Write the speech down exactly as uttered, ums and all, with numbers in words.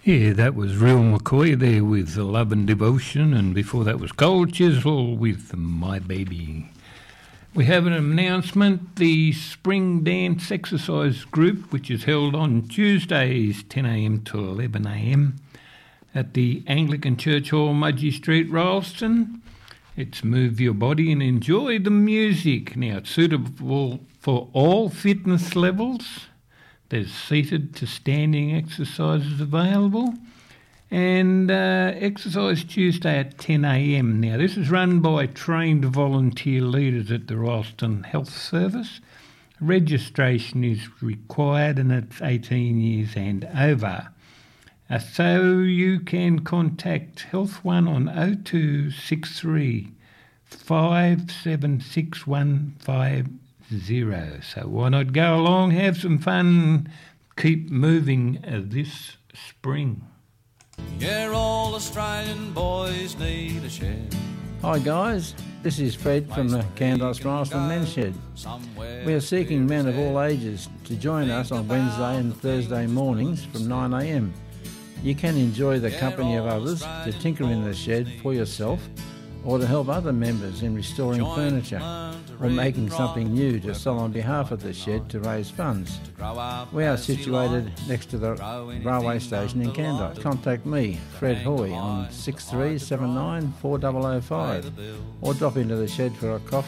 Yeah, that was Real McCoy there with Love and Devotion, and before that was Cold Chisel with My Baby. We have an announcement. The Spring Dance Exercise Group, which is held on Tuesdays ten a m to eleven a m at the Anglican Church Hall, Mudgee Street, Rolleston. It's Move Your Body and Enjoy the Music. Now, it's suitable for all fitness levels. There's seated to standing exercises available. And uh, Exercise Tuesday at ten a m. Now, this is run by trained volunteer leaders at the Rolleston Health Service. Registration is required and it's eighteen years and over. Uh, so you can contact Health One on oh two six three, five seven six one five zero. So why not go along, have some fun, keep moving uh, this spring. Yeah, all Australian boys need a shed. Hi guys, this is Fred from the Candos Rolleston Men's Shed. We are seeking men of all ages to join us on Wednesday and Thursday mornings from nine a m. You can enjoy the company of others to tinker in the shed for yourself or to help other members in restoring furniture or making something new to sell on behalf of the shed to raise funds. We are situated next to the railway station in Candos. Contact me, Fred Hoy, on six three seven nine four zero zero five or drop into the shed for a coffee